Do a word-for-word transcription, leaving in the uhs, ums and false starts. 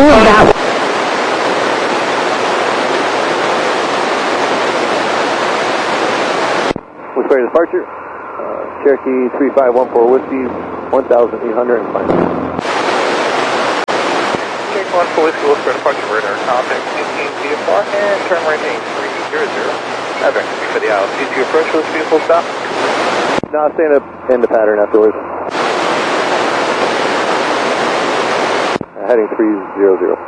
Which way departure? Uh, Cherokee three five one four Whiskey, one thousand eight hundred five. Cherokee one four Whiskey, look for departure radar contact fifteen V F R and turn right main three zero zero. Have entry for the altitude to approach with vehicle stop. No, I'll stay in the, in the pattern afterwards. Uh, heading three zero zero.